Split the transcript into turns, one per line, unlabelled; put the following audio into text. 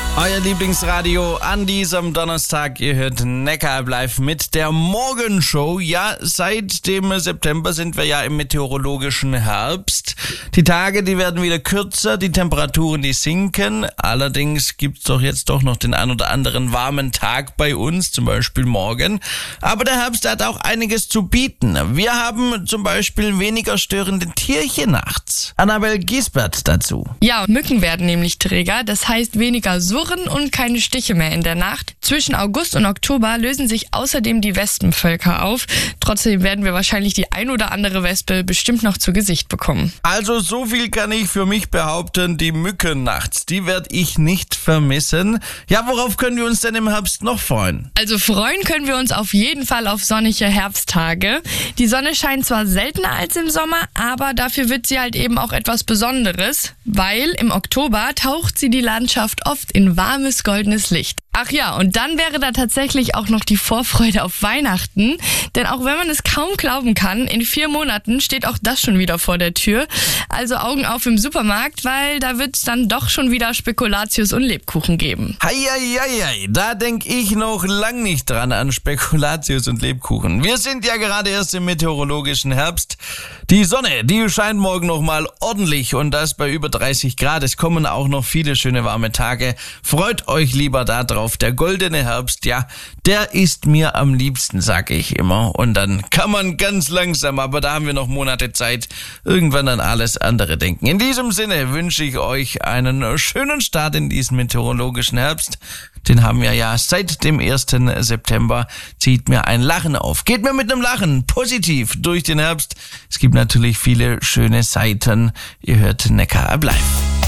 Euer Lieblingsradio an diesem Donnerstag. Ihr hört Neckar live mit der Morgenshow. Ja, seit dem September sind wir ja im meteorologischen Herbst. Die Tage, die werden wieder kürzer, die Temperaturen, die sinken. Allerdings gibt's doch jetzt doch noch den ein oder anderen warmen Tag bei uns, zum Beispiel morgen. Aber der Herbst hat auch einiges zu bieten. Wir haben zum Beispiel weniger störende Tierchen nachts. Annabel Giesbert dazu.
Ja, Mücken werden nämlich träger, das heißt weniger Surren und keine Stiche mehr in der Nacht. Zwischen August und Oktober lösen sich außerdem die Wespenvölker auf. Trotzdem werden wir wahrscheinlich die ein oder andere Wespe bestimmt noch zu Gesicht bekommen.
Also so viel kann ich für mich behaupten, die Mücken nachts, die werde ich nicht vermissen. Ja, worauf können wir uns denn im Herbst noch freuen?
Also freuen können wir uns auf jeden Fall auf sonnige Herbsttage. Die Sonne scheint zwar seltener als im Sommer, aber dafür wird sie halt eben auch etwas Besonderes, weil im Oktober taucht sie die Landschaft oft in warmes, goldenes Licht. Ach ja, und dann wäre da tatsächlich auch noch die Vorfreude auf Weihnachten. Denn auch wenn man es kaum glauben kann, in 4 Monaten steht auch das schon wieder vor der Tür. Also Augen auf im Supermarkt, weil da wird es dann doch schon wieder Spekulatius und Lebkuchen geben.
Heieiei, da denk ich noch lang nicht dran an Spekulatius und Lebkuchen. Wir sind ja gerade erst im meteorologischen Herbst. Die Sonne, die scheint morgen noch mal ordentlich und das bei über 30 Grad. Es kommen auch noch viele schöne warme Tage. Freut euch lieber da drauf. Der goldene Herbst, ja, der ist mir am liebsten, sag ich immer. Und dann kann man ganz langsam, aber da haben wir noch Monate Zeit, irgendwann an alles andere denken. In diesem Sinne wünsche ich euch einen schönen Start in diesen meteorologischen Herbst. Den haben wir ja seit dem 1. September. Zieht mir ein Lachen auf. Geht mir mit einem Lachen positiv durch den Herbst. Es gibt natürlich viele schöne Seiten. Ihr hört Neckar live.